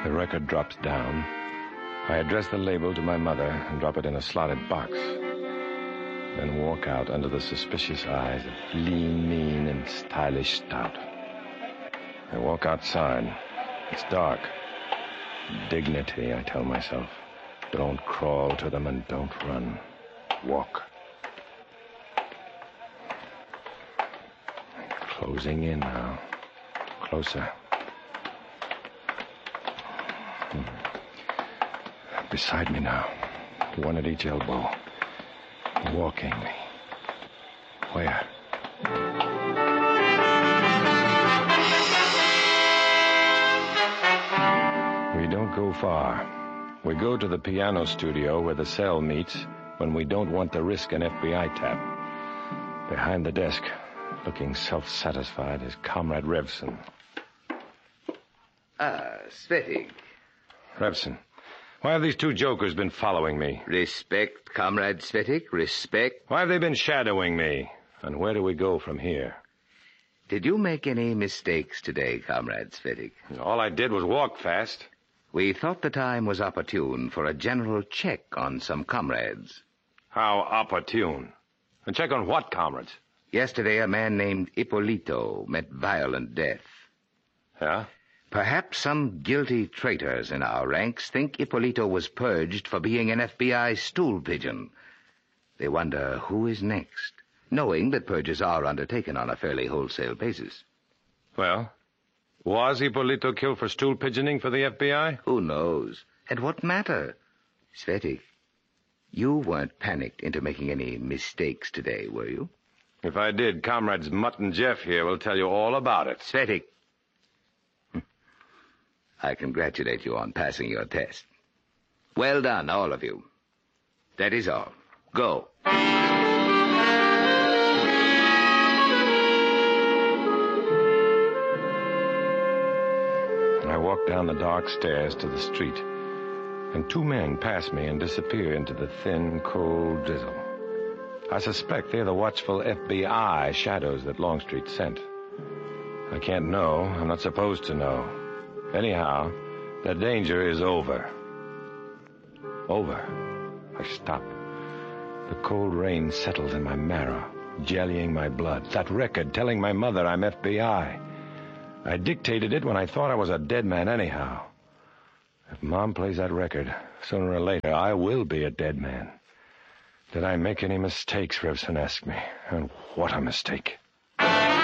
The record drops down. I address the label to my mother and drop it in a slotted box. Then walk out under the suspicious eyes of lean, mean, and stylish Stout. I walk outside. It's dark. Dignity, I tell myself. Don't crawl to them and don't run. Walk. Closing in now. Closer. Beside me now. One at each elbow. Walking me. Where? We don't go far. We go to the piano studio where the cell meets when we don't want to risk an FBI tap. Behind the desk, looking self-satisfied, is Comrade Revson. Svetig. Revson, why have these two jokers been following me? Respect, Comrade Svetig, respect. Why have they been shadowing me? And where do we go from here? Did you make any mistakes today, Comrade Svetig? All I did was walk fast. We thought the time was opportune for a general check on some comrades. How opportune? A check on what, comrades? Yesterday, a man named Ippolito met violent death. Yeah? Perhaps some guilty traitors in our ranks think Ippolito was purged for being an FBI stool pigeon. They wonder who is next, knowing that purges are undertaken on a fairly wholesale basis. Well, was Ippolito killed for stool pigeoning for the FBI? Who knows? And what matter? Svetig, you weren't panicked into making any mistakes today, were you? If I did, Comrades Mutt and Jeff here will tell you all about it. Svetig, I congratulate you on passing your test. Well done, all of you. That is all. Go. I walk down the dark stairs to the street, and two men pass me and disappear into the thin, cold drizzle. I suspect they're the watchful FBI shadows that Longstreet sent. I can't know. I'm not supposed to know. Anyhow, the danger is over. Over. I stop. The cold rain settles in my marrow, jellying my blood. That record telling my mother I'm FBI. I dictated it when I thought I was a dead man anyhow. If Mom plays that record, sooner or later I will be a dead man. Did I make any mistakes, Revson asked me. And what a mistake.